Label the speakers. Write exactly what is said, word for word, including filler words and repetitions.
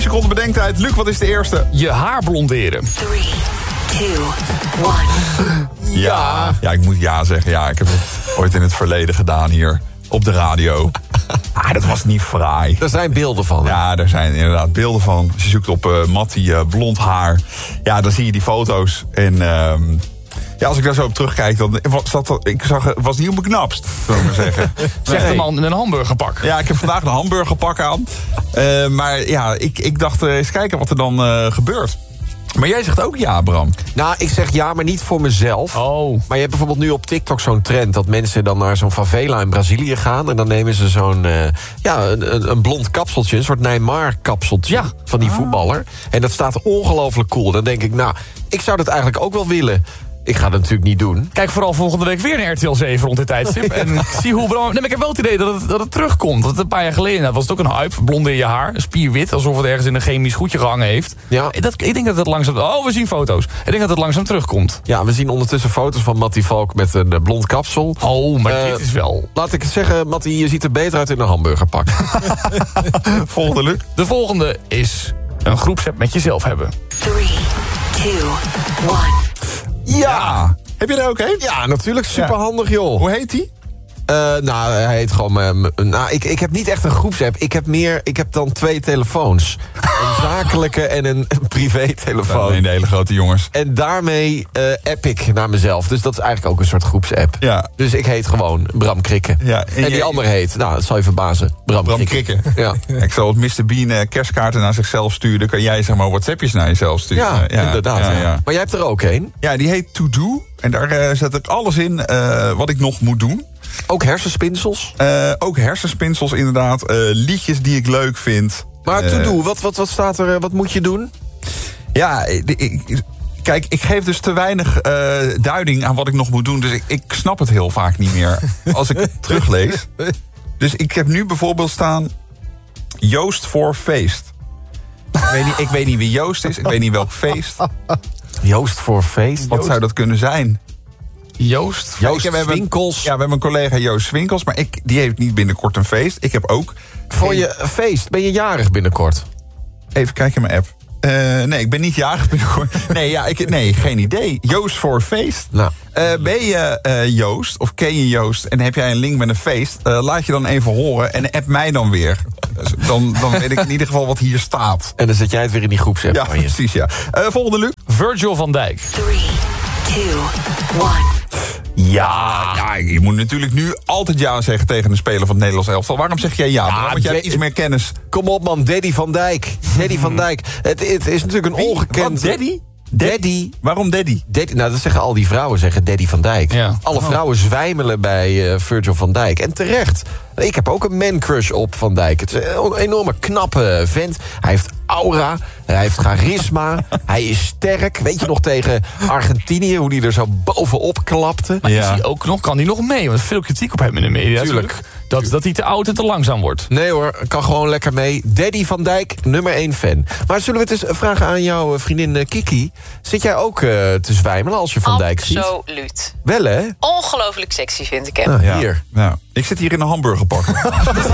Speaker 1: seconden bedenktijd. Luc, wat is de eerste?
Speaker 2: Je haar blonderen.
Speaker 3: three, two, one.
Speaker 1: Ja. Ja, ik moet ja zeggen. Ja, ik heb het ooit in het verleden gedaan hier op de radio. Ah, dat was niet fraai.
Speaker 4: Er zijn beelden van. Hè?
Speaker 1: Ja, er zijn inderdaad beelden van. Als je zoekt op uh, Mattie uh, blond haar. Ja, dan zie je die foto's. En uh, ja, als ik daar zo op terugkijk, dan was dat, ik zag, was niet op mijn knapst, zou ik maar zeggen.
Speaker 2: Zegt de man in een hamburgerpak.
Speaker 1: Ja, ik heb vandaag een hamburgerpak aan. Uh, maar ja, ik, ik dacht uh, eens kijken wat er dan uh, gebeurt. Maar jij zegt ook ja, Bram.
Speaker 4: Nou, ik zeg ja, maar niet voor mezelf.
Speaker 2: Oh.
Speaker 4: Maar je hebt bijvoorbeeld nu op TikTok zo'n trend... dat mensen dan naar zo'n favela in Brazilië gaan... en dan nemen ze zo'n uh, ja, een, een blond kapseltje... een soort Neymar-kapseltje
Speaker 2: ja.
Speaker 4: van die
Speaker 2: ah.
Speaker 4: voetballer. En dat staat ongelooflijk cool. Dan denk ik, nou, ik zou dat eigenlijk ook wel willen... Ik ga dat natuurlijk niet doen.
Speaker 2: Kijk vooral volgende week weer naar R T L zeven rond dit tijdstip. En zie hoe Bram... Nee, ik heb wel het idee dat het, dat het terugkomt. Dat het een paar jaar geleden nou, was het ook een hype. Blonde in je haar, spierwit. Alsof het ergens in een chemisch goedje gehangen heeft.
Speaker 4: Ja.
Speaker 2: Dat, ik denk dat het langzaam... Oh, we zien foto's. Ik denk dat het langzaam terugkomt.
Speaker 4: Ja, we zien ondertussen foto's van Mattie Valk met een uh, blond kapsel.
Speaker 2: Oh, maar
Speaker 4: Uh,
Speaker 2: dit is wel...
Speaker 4: Laat ik het zeggen, Mattie, je ziet er beter uit in een hamburgerpak.
Speaker 1: Volgende, Luc.
Speaker 2: De volgende is een groepsapp met jezelf hebben.
Speaker 3: three, two, one.
Speaker 4: Ja!
Speaker 1: Heb je er ook een?
Speaker 4: Ja, natuurlijk. Superhandig, joh.
Speaker 1: Hoe heet die?
Speaker 4: Uh, nou, hij heet gewoon... Uh, nou, ik, ik heb niet echt een groepsapp. Ik heb meer... Ik heb dan twee telefoons. Een zakelijke en een, een privé-telefoon.
Speaker 1: Nee, de hele grote jongens.
Speaker 4: En daarmee uh, app ik naar mezelf. Dus dat is eigenlijk ook een soort groepsapp.
Speaker 1: Ja.
Speaker 4: Dus ik heet gewoon Bram Krikke.
Speaker 1: Ja, en
Speaker 4: en die
Speaker 1: je-
Speaker 4: andere heet... Nou, dat zal je verbazen. Bram,
Speaker 1: Bram
Speaker 4: Krikke.
Speaker 1: Krikke.
Speaker 4: Ja.
Speaker 1: Ik zal het mister Bean uh, kerstkaarten naar zichzelf sturen. Dan kan jij zeg maar WhatsAppjes naar jezelf sturen.
Speaker 4: Ja, inderdaad.
Speaker 1: Ja, ja.
Speaker 4: Maar jij hebt er ook een.
Speaker 1: Ja, die heet To Do. En daar uh, zet ik alles in uh, wat ik nog moet doen.
Speaker 4: Ook hersenspinsels.
Speaker 1: Uh, ook hersenspinsels inderdaad. Uh, liedjes die ik leuk vind.
Speaker 4: Maar
Speaker 1: Uh,
Speaker 4: to do, wat, wat, wat staat er? uh, Wat moet je doen?
Speaker 1: Ja, ik, ik- kijk, ik geef dus te weinig uh, duiding aan wat ik nog moet doen. Dus ik, ik snap het heel vaak niet meer als ik het teruglees. Dus ik heb nu bijvoorbeeld staan... Joost voor feest. Ik weet niet, ik weet niet wie Joost is. Ik weet niet welk feest.
Speaker 4: Joost voor feest.
Speaker 1: Wat zou dat kunnen zijn?
Speaker 2: Joost?
Speaker 4: Joost
Speaker 1: Ik- we hebben-
Speaker 4: Winkels.
Speaker 1: Ja, we hebben een collega Joost Winkels. Maar ik, die heeft niet binnenkort een feest. Ik heb ook...
Speaker 4: Voor
Speaker 1: geen-
Speaker 4: je feest. Ben je jarig binnenkort?
Speaker 1: Even kijken in mijn app. Uh, nee, ik ben niet jarig binnenkort. Nee, ja, ik, nee, geen idee. Joost voor feest.
Speaker 4: Nou.
Speaker 1: Uh, ben je uh, Joost, of ken je Joost... en heb jij een link met een feest... Uh, laat je dan even horen en app mij dan weer. Dus dan, dan weet ik in ieder geval wat hier staat.
Speaker 4: En dan zet jij het weer in die groepsapp
Speaker 1: Ja,
Speaker 4: van je.
Speaker 1: precies, ja. Uh, volgende, Luc.
Speaker 2: Virgil van Dijk.
Speaker 3: three, two, one.
Speaker 1: Ja, ja, je moet natuurlijk nu altijd ja zeggen tegen een speler van het Nederlands elftal. Waarom zeg jij ja?
Speaker 4: Ja,
Speaker 1: Want jij hebt
Speaker 4: de-
Speaker 1: iets meer kennis.
Speaker 4: Kom op man, Daddy van Dijk. Daddy van Dijk. Het, het is natuurlijk een ongekend...
Speaker 1: Wat, Daddy?
Speaker 4: Daddy.
Speaker 1: Waarom Daddy?
Speaker 4: Daddy. Nou, dat zeggen al die vrouwen, zeggen Daddy van Dijk.
Speaker 2: Ja.
Speaker 4: Alle vrouwen zwijmelen bij uh, Virgil van Dijk. En terecht. Ik heb ook een man-crush op Van Dijk. Het is een enorme knappe vent. Hij heeft aura, hij heeft charisma, hij is sterk. Weet je nog tegen Argentinië, hoe die er zo bovenop klapte?
Speaker 2: Maar
Speaker 1: Ja.
Speaker 2: is hij ook nog, kan hij nog mee? Want er is veel kritiek op hem in de media.
Speaker 4: Tuurlijk.
Speaker 2: natuurlijk. Dat, dat hij te oud en te langzaam wordt.
Speaker 4: Nee hoor, kan gewoon lekker mee. Daddy van Dijk, nummer één fan. Maar zullen we het eens vragen aan jouw vriendin eh, Kiki? Zit jij ook uh, te zwijmelen als je Van Dijk ziet?
Speaker 5: Absoluut.
Speaker 4: Wel hè?
Speaker 5: Ongelooflijk sexy vind ik hem.
Speaker 4: Nou,
Speaker 1: Ja.
Speaker 4: hier.
Speaker 1: Nou, ik zit hier in een hamburgerpak.